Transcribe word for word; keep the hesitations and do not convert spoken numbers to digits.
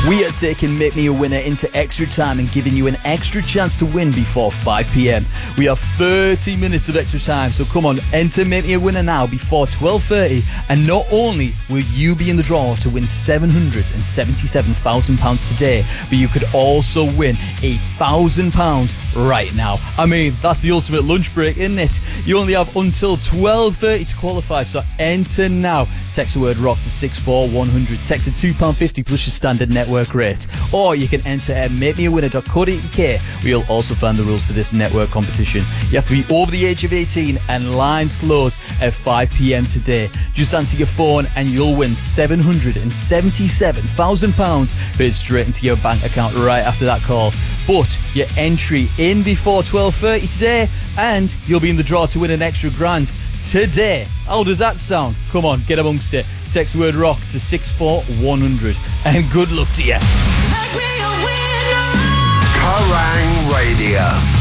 We are taking Make Me a Winner into extra time and giving you an extra chance to win before five p.m. We have thirty minutes of extra time, so come on, enter Make Me a Winner now before twelve thirty, and not only will you be in the draw to win seven hundred seventy-seven thousand pounds today, but you could also win a one thousand pounds right now. I mean, that's the ultimate lunch break, isn't it? You only have until twelve thirty to qualify, so enter now. Text the word ROCK to six four one hundred. Text at two pounds fifty plus your standard network rate. Or you can enter at make me a winner dot co dot u k, where you'll also find the rules for this network competition. You have to be over the age of eighteen and lines close at five p.m. today. Just answer your phone and you'll win seven hundred seventy-seven thousand pounds paid straight into your bank account right after that call. But your entry in before twelve thirty today and you'll be in the draw to win an extra grand today. How does that sound? Come on, get amongst it. Text the word ROCK to six four one hundred and good luck to you. Kerrang Radio.